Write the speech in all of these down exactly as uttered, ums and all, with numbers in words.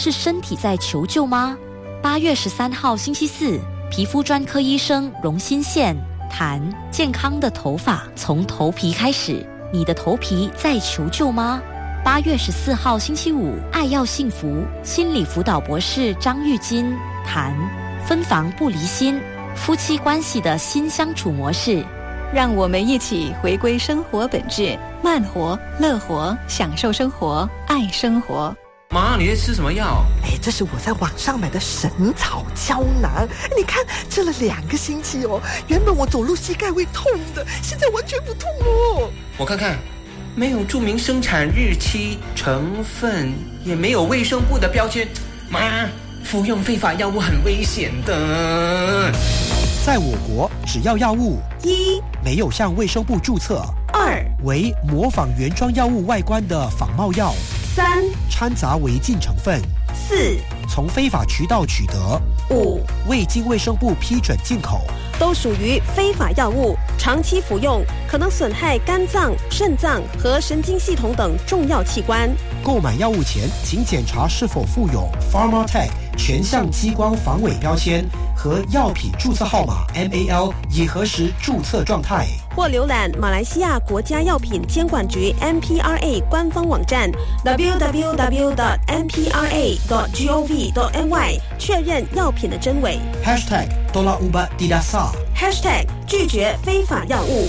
是身体在求救吗？八月十三号星期四，皮肤专科医生荣新宪谈健康的头发从头皮开始，你的头皮在求救吗？八月十四号星期五，爱要幸福心理辅导博士张玉金谈分房不离心，夫妻关系的新相处模式。 让我们一起回归生活本质，慢活、乐活，享受生活，爱生活。 妈，你在吃什么药？ 哎，这是我在网上买的神草胶囊，你看吃了两个星期哦，原本我走路膝盖会痛的，现在完全不痛哦。 我看看，没有注明生产日期、成分，也没有卫生部的标签。妈，服用非法药物很危险的。 在我国，只要药物一没有向卫生部注册， 二为模仿原装药物外观的仿冒药， 三掺杂违禁成分， 四从非法渠道取得， 五未经卫生部批准进口， 都属于非法药物，长期服用可能损害肝脏、肾脏和神经系统等重要器官。 购买药物前，请检查是否附有 Pharmatech 全项激光防伪标签和药品注册号码 M A L， 以核实注册状态。 或浏览马来西亚国家药品监管局 M P R A 官方网站 double-u double-u double-u dot m p r a dot gov dot m y 确认药品的真伪。 Hashtag Tolak Ubat Tidak Sah Hashtag 拒绝非法药物。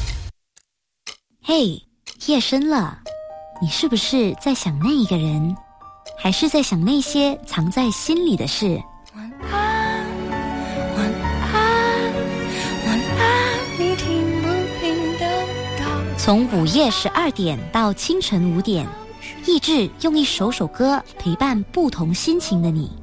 嘿，夜深了，你是不是在想那一个人，还是在想那些藏在心里的事？ 晚安，晚安，晚安，你听不听得到？ 从午夜十二点到清晨五点，意志用一首首歌陪伴不同心情的你。